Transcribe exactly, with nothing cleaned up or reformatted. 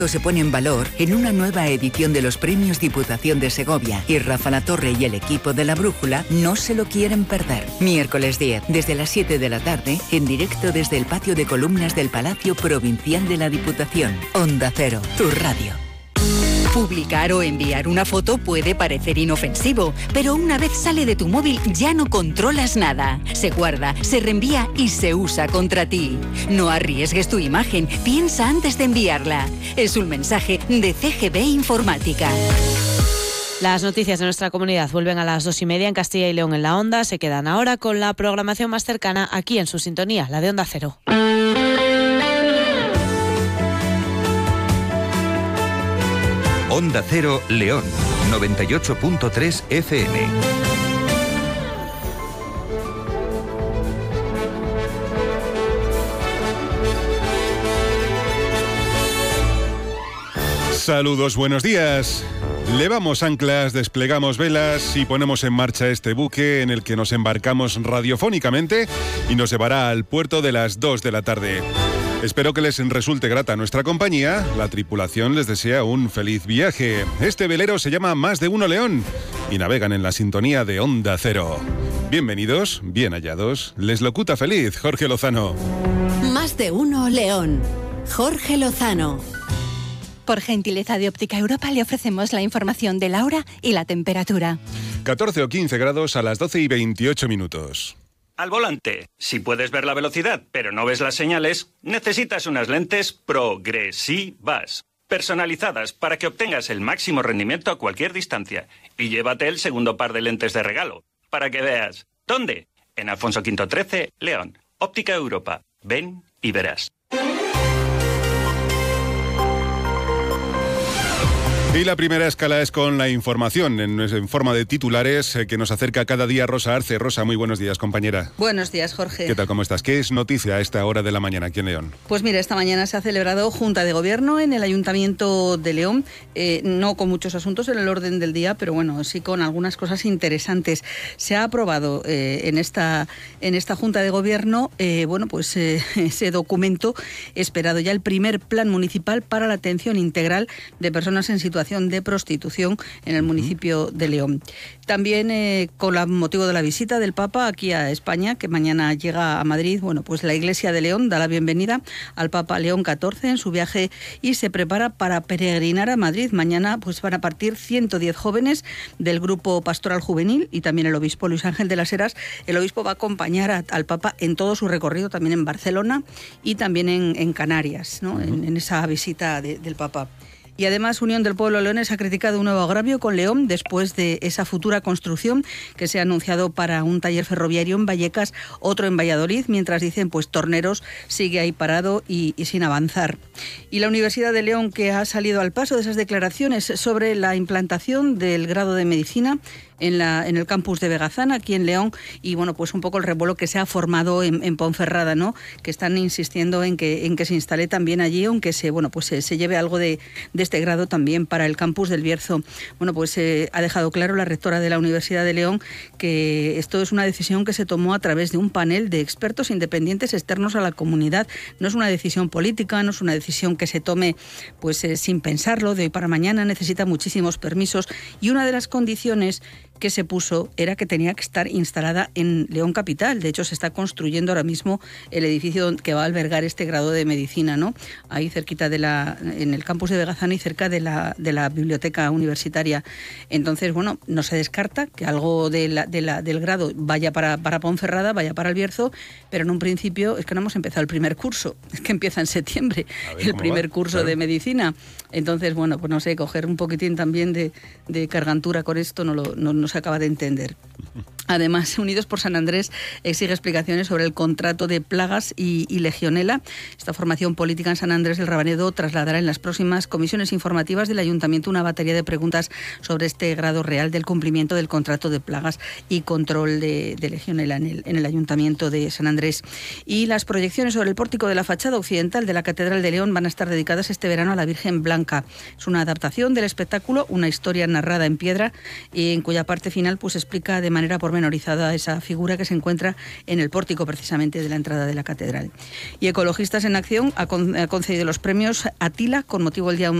se pone en valor en una nueva edición de los Premios Diputación de Segovia y Rafa Latorre y el equipo de La Brújula no se lo quieren perder. Miércoles diez, desde las siete de la tarde, en directo desde el patio de columnas del Palacio Provincial de la Diputación. Onda Cero, tu radio. Publicar o enviar una foto puede parecer inofensivo, pero una vez sale de tu móvil ya no controlas nada. Se guarda, se reenvía y se usa contra ti. No arriesgues tu imagen, piensa antes de enviarla. Es un mensaje de C G B Informática. Las noticias de nuestra comunidad vuelven a las dos y media en Castilla y León en la Onda. Se quedan ahora con la programación más cercana aquí en su sintonía, la de Onda Cero. Onda Cero León, noventa y ocho punto tres F M. Saludos, buenos días. Levamos anclas, desplegamos velas y ponemos en marcha este buque en el que nos embarcamos radiofónicamente y nos llevará al puerto de las dos de la tarde. Espero que les resulte grata nuestra compañía. La tripulación les desea un feliz viaje. Este velero se llama Más de Uno León y navegan en la sintonía de Onda Cero. Bienvenidos, bien hallados. Les locuta feliz Jorge Lozano. Más de Uno León. Jorge Lozano. Por gentileza de Óptica Europa le ofrecemos la información de la hora y la temperatura. catorce o quince grados a las doce y veintiocho minutos. Al volante, si puedes ver la velocidad pero no ves las señales, necesitas unas lentes progresivas, personalizadas para que obtengas el máximo rendimiento a cualquier distancia. Y llévate el segundo par de lentes de regalo, para que veas. ¿Dónde? En Alfonso Quinto trece, León. Óptica Europa. Ven y verás. Y la primera escala es con la información, en, en forma de titulares, eh, que nos acerca cada día Rosa Arce. Rosa, muy buenos días, compañera. Buenos días, Jorge. ¿Qué tal, cómo estás? ¿Qué es noticia a esta hora de la mañana aquí en León? Pues mira, esta mañana se ha celebrado Junta de Gobierno en el Ayuntamiento de León, eh, no con muchos asuntos en el orden del día, pero bueno, sí con algunas cosas interesantes. Se ha aprobado eh, en, esta, en esta Junta de Gobierno, eh, bueno, pues eh, ese documento esperado ya, el primer plan municipal para la atención integral de personas en situación de prostitución en el municipio de León. También eh, con el motivo de la visita del Papa aquí a España, que mañana llega a Madrid, bueno, pues la Iglesia de León da la bienvenida al Papa León catorce en su viaje y se prepara para peregrinar a Madrid. Mañana pues van a partir ciento diez jóvenes del grupo pastoral juvenil y también el obispo Luis Ángel de las Heras. El obispo va a acompañar a, al Papa en todo su recorrido, también en Barcelona y también en, en Canarias, ¿no? Uh-huh. en, en esa visita de, del Papa. Y además Unión del Pueblo Leones ha criticado un nuevo agravio con León después de esa futura construcción que se ha anunciado para un taller ferroviario en Vallecas, otro en Valladolid, mientras dicen pues Torneros sigue ahí parado y, y sin avanzar. Y la Universidad de León, que ha salido al paso de esas declaraciones sobre la implantación del grado de medicina en, la, en el campus de Vegazán, aquí en León, y bueno, pues un poco el revuelo que se ha formado en, en Ponferrada, ¿no? Que están insistiendo en que, en que se instale también allí, aunque se, bueno, pues se, se lleve algo de, de este grado también para el campus del Bierzo. Bueno, pues eh, ha dejado claro la rectora de la Universidad de León que esto es una decisión que se tomó a través de un panel de expertos independientes externos a la comunidad. No es una decisión política, no es una decisión que se tome pues eh, sin pensarlo, de hoy para mañana. Necesita muchísimos permisos y una de las condiciones que se puso era que tenía que estar instalada en León Capital. De hecho, se está construyendo ahora mismo el edificio que va a albergar este grado de medicina, ¿no? Ahí cerquita de la, en el campus de Vegazán y cerca de la, de la biblioteca universitaria. Entonces, bueno, no se descarta que algo de la, de la, del grado vaya para, para Ponferrada, vaya para el Bierzo, pero en un principio es que no hemos empezado el primer curso, es que empieza en septiembre el primer va? curso claro. de medicina. Entonces, bueno, pues no sé, coger un poquitín también de, de cargantura con esto no, lo, no, no se acaba de entender. Además, Unidos por San Andrés exige explicaciones sobre el contrato de plagas y, y legionela. Esta formación política en San Andrés del Rabanedo trasladará en las próximas comisiones informativas del Ayuntamiento una batería de preguntas sobre este grado real del cumplimiento del contrato de plagas y control de, de legionela en el, en el Ayuntamiento de San Andrés. Y las proyecciones sobre el pórtico de la fachada occidental de la Catedral de León van a estar dedicadas este verano a la Virgen Blanca. Es una adaptación del espectáculo, una historia narrada en piedra y en cuya parte final pues explica de manera pormenorizada pormenorizada esa figura que se encuentra en el pórtico precisamente de la entrada de la catedral. Y Ecologistas en Acción ha concedido los premios Atila con motivo del Día